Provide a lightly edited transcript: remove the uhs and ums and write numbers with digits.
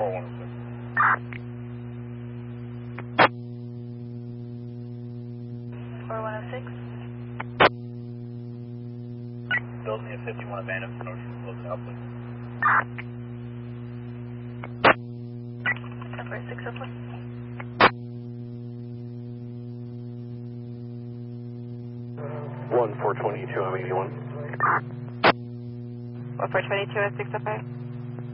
4106. Building at 51 abandoned, approach from close out, please. 1046 1 422, I'm 81. 1422 at 605.